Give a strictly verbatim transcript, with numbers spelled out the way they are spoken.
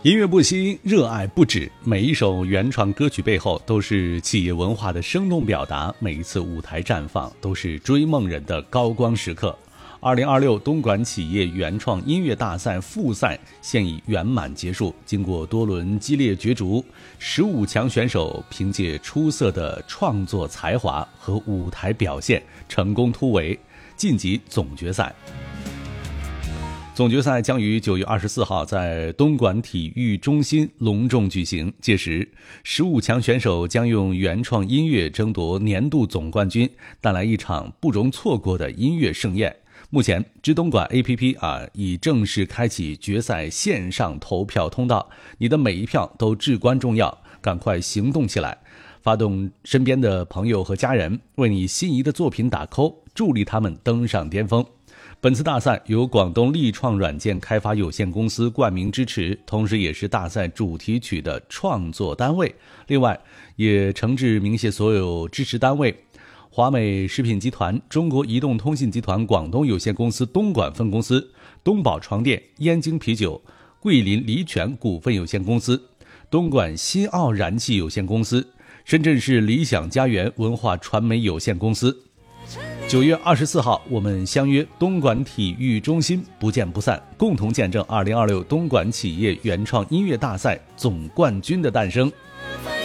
音乐不息，热爱不止。每一首原创歌曲背后都是企业文化的生动表达，每一次舞台绽放都是追梦人的高光时刻。二零二六东莞企业原创音乐大赛复赛现已圆满结束，经过多轮激烈角逐，十五强选手凭借出色的创作才华和舞台表现，成功突围，晋级总决赛。总决赛将于九月二十四号在东莞体育中心隆重举行，届时十五强选手将用原创音乐争夺年度总冠军，带来一场不容错过的音乐盛宴。目前知东莞 A P P 啊已正式开启决赛线上投票通道，你的每一票都至关重要，赶快行动起来，发动身边的朋友和家人，为你心仪的作品打 call， 助力他们登上巅峰。本次大赛由广东力创软件开发有限公司冠名支持，同时也是大赛主题曲的创作单位。另外也诚挚鸣谢所有支持单位：华美食品集团、中国移动通信集团广东有限公司东莞分公司、东宝床垫、燕京啤酒、桂林梨泉股份有限公司、东莞新奥燃气有限公司、深圳市理想家园文化传媒有限公司。九月二十四号，我们相约东莞体育中心，不见不散，共同见证二零二六东莞企业原创音乐大赛总冠军的诞生。